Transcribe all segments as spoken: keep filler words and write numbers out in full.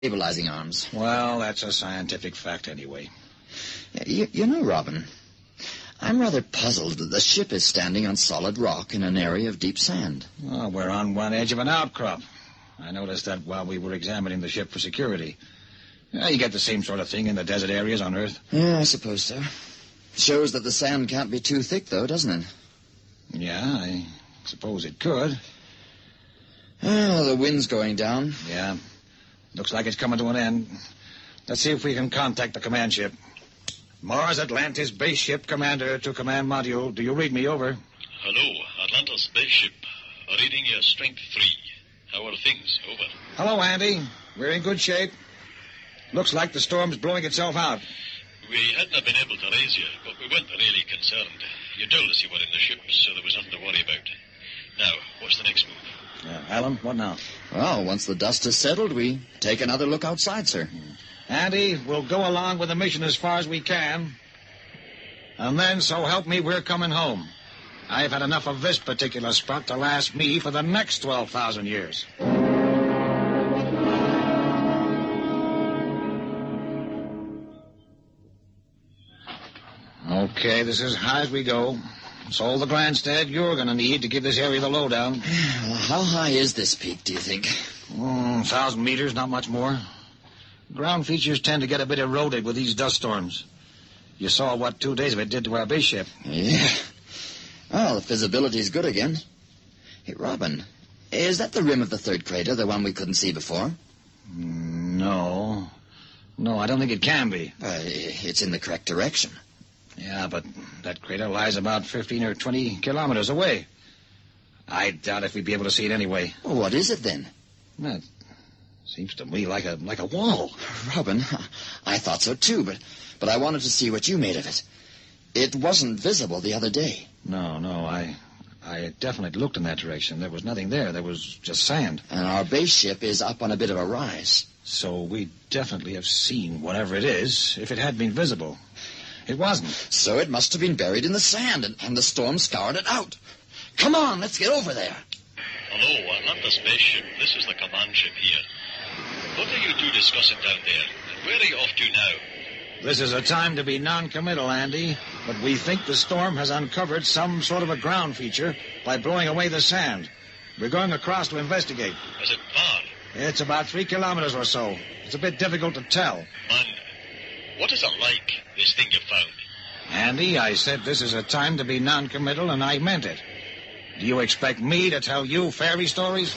stabilizing arms. Well, that's a scientific fact anyway. You, you know, Robin, I'm rather puzzled that the ship is standing on solid rock in an area of deep sand. Oh, we're on one edge of an outcrop. I noticed that while we were examining the ship for security. Yeah, you get the same sort of thing in the desert areas on Earth. Yeah, I suppose so. Shows that the sand can't be too thick, though, doesn't it? Yeah, I suppose it could. Oh, the wind's going down. Yeah. Looks like it's coming to an end. Let's see if we can contact the command ship. Mars Atlantis base ship commander to command module. Do you read me over? Hello, Atlantis base ship. Reading your strength three. How are things? Over. Hello, Andy. We're in good shape. Looks like the storm's blowing itself out. We hadn't been able to raise you, but we weren't really concerned. You told us you were in the ship, so there was nothing to worry about. Now, what's the next move? Uh, Alan, what now? Well, once the dust has settled, we take another look outside, sir. Andy, we'll go along with the mission as far as we can. And then, so help me, we're coming home. I've had enough of this particular spot to last me for the next twelve thousand years. Okay, this is as high as we go. It's all the grandstand you're going to need to give this area the lowdown. Well, how high is this peak, do you think? Mm, thousand meters, not much more. Ground features tend to get a bit eroded with these dust storms. You saw what two days of it did to our base ship. Yeah. Well, the visibility's good again. Hey, Robin, is that the rim of the third crater, the one we couldn't see before? No. No, I don't think it can be. Uh, it's in the correct direction. Yeah, but that crater lies about fifteen or twenty kilometers away. I doubt if we'd be able to see it anyway. Well, what is it then? That seems to me like a like a wall. Robin, I thought so too, but but I wanted to see what you made of it. It wasn't visible the other day. No, no, I I definitely looked in that direction. There was nothing there. There was just sand. And our base ship is up on a bit of a rise. So we definitely have seen whatever it is, if it had been visible. It wasn't. So it must have been buried in the sand, and, and the storm scoured it out. Come on, let's get over there. Hello, Atlantis spaceship. This is the command ship here. What are you two discussing down there? And where are you off to now? This is a time to be non-committal, Andy, but we think the storm has uncovered some sort of a ground feature by blowing away the sand. We're going across to investigate. Is it far? It's about three kilometers or so. It's a bit difficult to tell. Man, what is it like, this thing you found? Andy, I said this is a time to be non-committal, and I meant it. Do you expect me to tell you fairy stories?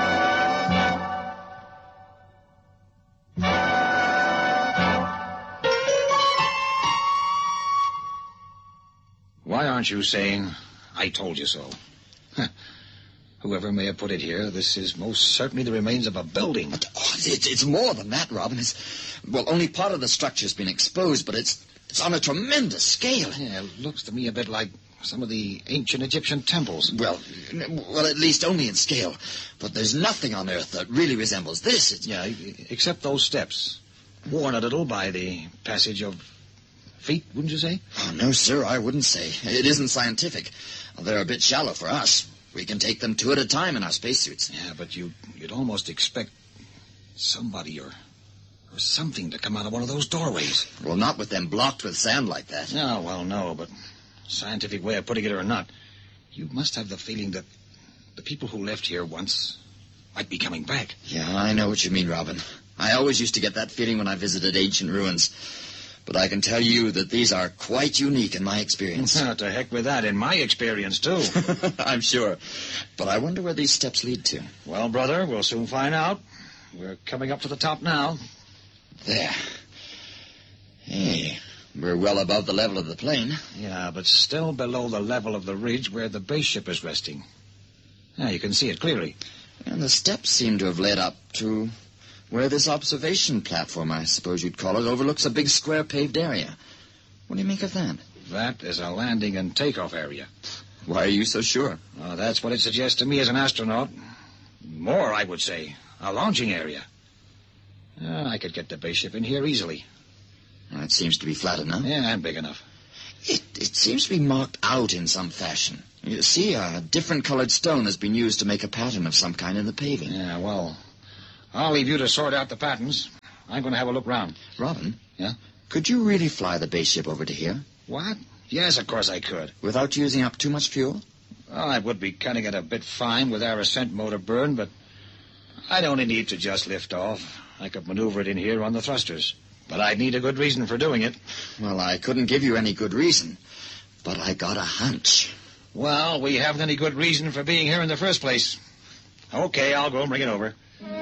Why aren't you saying, I told you so? Whoever may have put it here, this is most certainly the remains of a building. But, oh, it's, it's more than that, Robin. It's, well, only part of the structure's been exposed, but it's it's on a tremendous scale. Yeah, it looks to me a bit like some of the ancient Egyptian temples. Well, well, at least only in scale. But there's nothing on Earth that really resembles this. It's... Yeah, except those steps, worn a little by the passage of feet, wouldn't you say? Oh, no, sir, I wouldn't say. It isn't scientific. They're a bit shallow for us. We can take them two at a time in our spacesuits. Yeah, but you, you'd almost expect somebody or, or something to come out of one of those doorways. Well, not with them blocked with sand like that. No, well, no, but scientific way of putting it or not, you must have the feeling that the people who left here once might be coming back. Yeah, I know what you mean, Robin. I always used to get that feeling when I visited ancient ruins. But I can tell you that these are quite unique in my experience. To heck with that, in my experience, too. I'm sure. But I wonder where these steps lead to. Well, brother, we'll soon find out. We're coming up to the top now. There. Hey, we're well above the level of the plain. Yeah, but still below the level of the ridge where the base ship is resting. Yeah, you can see it clearly. And the steps seem to have led up to where this observation platform, I suppose you'd call it, overlooks a big square paved area. What do you make of that? That is a landing and takeoff area. Why are you so sure? Oh, that's what it suggests to me as an astronaut. More, I would say. A launching area. Uh, I could get the base ship in here easily. Well, it seems to be flat enough. Yeah, and big enough. It, it seems to be marked out in some fashion. You see, a different colored stone has been used to make a pattern of some kind in the paving. Yeah, well, I'll leave you to sort out the patterns. I'm going to have a look round. Robin? Yeah? Could you really fly the base ship over to here? What? Yes, of course I could. Without using up too much fuel? Well, I would be cutting it a bit fine with our ascent motor burn, but I'd only need to just lift off. I could maneuver it in here on the thrusters. But I'd need a good reason for doing it. Well, I couldn't give you any good reason, but I got a hunch. Well, we haven't any good reason for being here in the first place. Okay, I'll go and bring it over.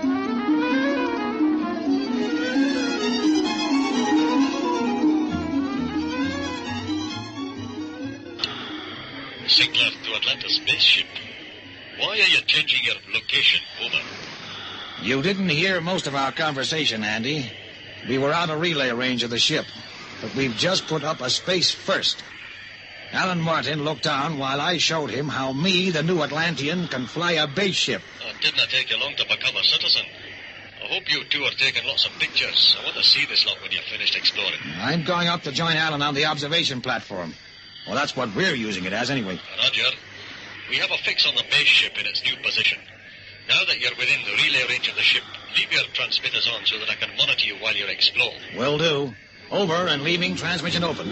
Sinclair to Atlantis spaceship. Why are you changing your location? Over. You didn't hear most of our conversation, Andy. We were out of relay range of the ship, but we've just put up a space first. Alan Martin looked on while I showed him how me, the new Atlantean, can fly a base ship. Oh, it didn't take you long to become a citizen. I hope you two are taking lots of pictures. I want to see this lot when you're finished exploring. I'm going up to join Alan on the observation platform. Well, that's what we're using it as anyway. Roger. We have a fix on the base ship in its new position. Now that you're within the relay range of the ship, leave your transmitters on so that I can monitor you while you explore. Will do. Over and leaving transmission open.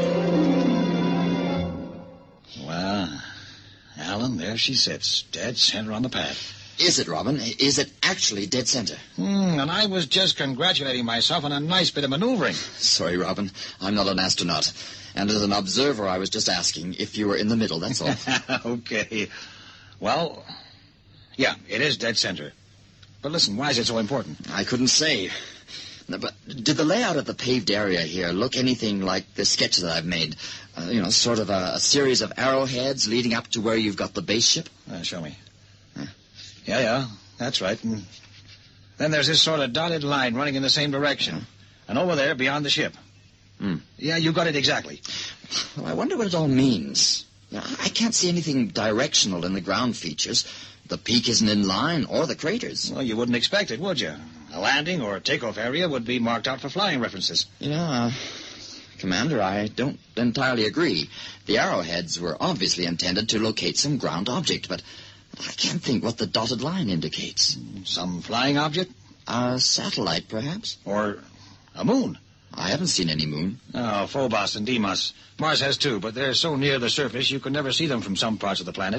Well, Alan, there she sits, dead center on the pad. Is it, Robin? Is it actually dead center? Hmm, and I was just congratulating myself on a nice bit of maneuvering. Sorry, Robin. I'm not an astronaut. And as an observer, I was just asking if you were in the middle, that's all. Okay. Well, yeah, it is dead center. But listen, why is it so important? I couldn't say. No, but did the layout of the paved area here look anything like the sketch that I've made? Uh, you know, sort of a, a series of arrowheads leading up to where you've got the base ship? Uh, show me. Huh? Yeah, yeah, that's right. And then there's this sort of dotted line running in the same direction. Huh? And over there, beyond the ship. Hmm. Yeah, you got it exactly. Well, I wonder what it all means. Now, I can't see anything directional in the ground features. The peak isn't in line, or the craters. Well, you wouldn't expect it, would you? A landing or a takeoff area would be marked out for flying references. You know, uh, Commander, I don't entirely agree. The arrowheads were obviously intended to locate some ground object, but I can't think what the dotted line indicates. Some flying object? A satellite, perhaps? Or a moon? I haven't seen any moon. Oh, Phobos and Deimos. Mars has too, but they're so near the surface you can never see them from some parts of the planet.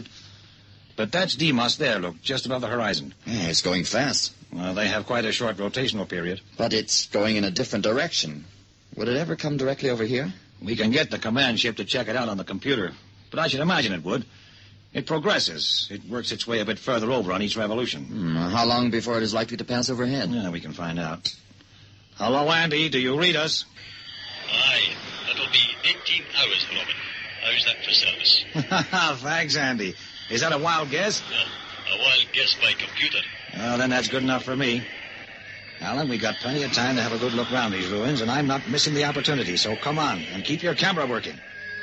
But that's Deimos there, look, just above the horizon. Yeah, it's going fast. Well, they have quite a short rotational period. But it's going in a different direction. Would it ever come directly over here? We can get the command ship to check it out on the computer. But I should imagine it would. It progresses. It works its way a bit further over on each revolution. Hmm, how long before it is likely to pass overhead? Yeah, we can find out. Hello, Andy. Do you read us? Aye. That'll be eighteen hours, Robin. How's that for service? Thanks, Andy. Is that a wild guess? Yeah, a wild guess by computer. Well, then that's good enough for me. Alan, we got plenty of time to have a good look round these ruins, and I'm not missing the opportunity, so come on and keep your camera working.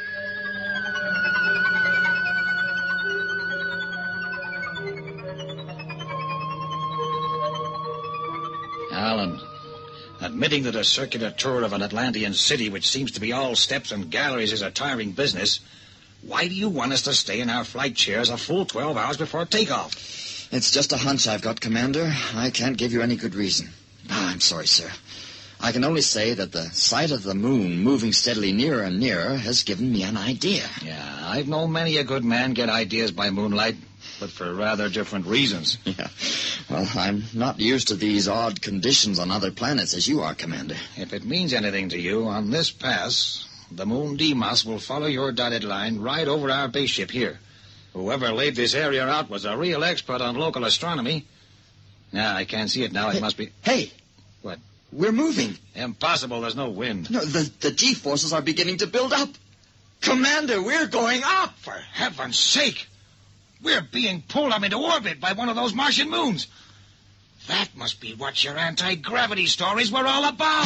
Alan, admitting that a circular tour of an Atlantean city, which seems to be all steps and galleries, is a tiring business, why do you want us to stay in our flight chairs a full twelve hours before takeoff? It's just a hunch I've got, Commander. I can't give you any good reason. Oh, I'm sorry, sir. I can only say that the sight of the moon moving steadily nearer and nearer has given me an idea. Yeah, I've known many a good man get ideas by moonlight, but for rather different reasons. Yeah. Well, I'm not used to these odd conditions on other planets as you are, Commander. If it means anything to you, on this pass, the moon Deimos will follow your dotted line right over our base ship here. Whoever laid this area out was a real expert on local astronomy. Now, I can't see it now. It hey, must be... Hey! What? We're moving. Impossible. There's no wind. No, the, the G-forces are beginning to build up. Commander, we're going up! For heaven's sake! We're being pulled up into orbit by one of those Martian moons. That must be what your anti-gravity stories were all about.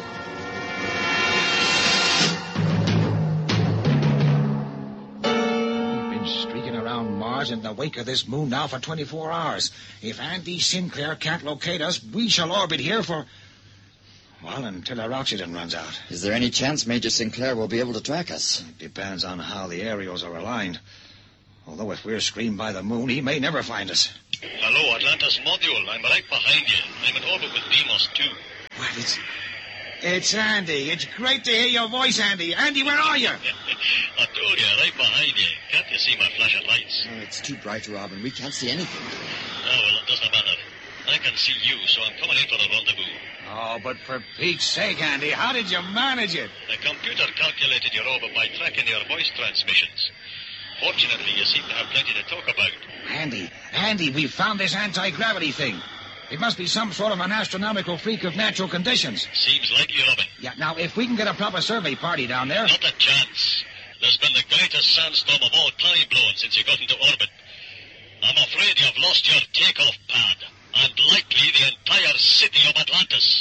We've been streaking around Mars in the wake of this moon now for twenty-four hours. If Andy Sinclair can't locate us, we shall orbit here for... well, until our oxygen runs out. Is there any chance Major Sinclair will be able to track us? It depends on how the aerials are aligned. Although if we're screened by the moon, he may never find us. Hello, Atlantis Module. I'm right behind you. I'm in orbit with Deimos, too. Well, it's... It's Andy. It's great to hear your voice, Andy. Andy, where are you? I told you, right behind you. Can't you see my flashing lights? Oh, it's too bright, Robin. We can't see anything. Oh, well, it doesn't matter. I can see you, so I'm coming in for the rendezvous. Oh, but for Pete's sake, Andy, how did you manage it? The computer calculated your orbit by tracking your voice transmissions. Fortunately, you seem to have plenty to talk about. Andy, Andy, we found this anti-gravity thing. It must be some sort of an astronomical freak of natural conditions. Seems likely, Robin. Yeah, now, if we can get a proper survey party down there... Not a chance. There's been the greatest sandstorm of all time blowing since you got into orbit. I'm afraid you've lost your takeoff pad, and likely the entire city of Atlantis.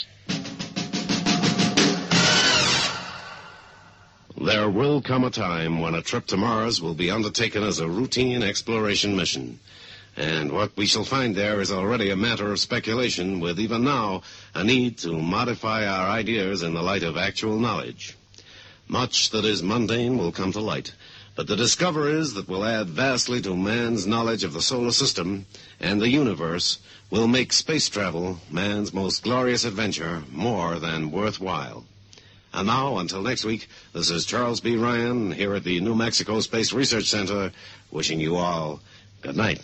There will come a time when a trip to Mars will be undertaken as a routine exploration mission. And what we shall find there is already a matter of speculation, with even now a need to modify our ideas in the light of actual knowledge. Much that is mundane will come to light, but the discoveries that will add vastly to man's knowledge of the solar system and the universe will make space travel, man's most glorious adventure, more than worthwhile. And now, until next week, this is Charles B. Ryan here at the New Mexico Space Research Center, wishing you all good night.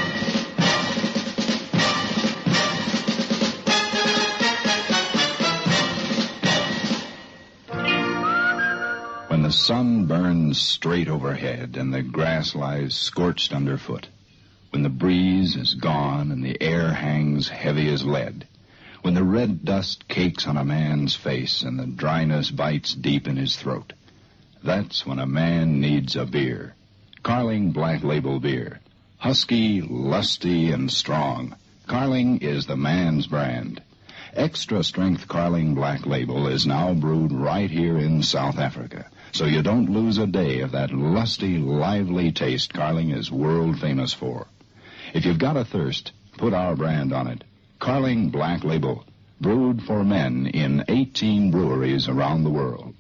When the sun burns straight overhead and the grass lies scorched underfoot, when the breeze is gone and the air hangs heavy as lead, when the red dust cakes on a man's face and the dryness bites deep in his throat, that's when a man needs a beer. Carling Black Label beer. Husky, lusty, and strong, Carling is the man's brand. Extra-strength Carling Black Label is now brewed right here in South Africa, so you don't lose a day of that lusty, lively taste Carling is world-famous for. If you've got a thirst, put our brand on it. Carling Black Label, brewed for men in eighteen breweries around the world.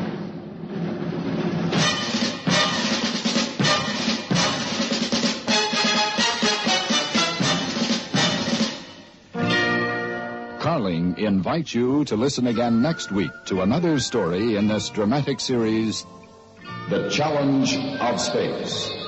Carling invites you to listen again next week to another story in this dramatic series, The Challenge of Space.